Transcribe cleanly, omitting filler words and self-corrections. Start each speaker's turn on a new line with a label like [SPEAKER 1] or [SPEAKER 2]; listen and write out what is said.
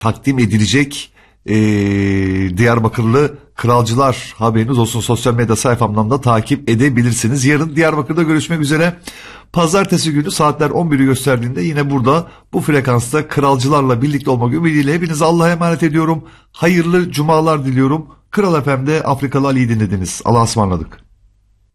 [SPEAKER 1] takdim edilecek Diyarbakırlı kralcılar, haberiniz olsun, sosyal medya sayfamdan da takip edebilirsiniz. Yarın Diyarbakır'da görüşmek üzere. Pazartesi günü saatler 11'i gösterdiğinde yine burada bu frekansta kralcılarla birlikte olmak ümidiyle hepinizi Allah'a emanet ediyorum. Hayırlı cumalar diliyorum. Kral FM'de Afrikalı Ali'yi dinlediniz. Allah'a ısmarladık.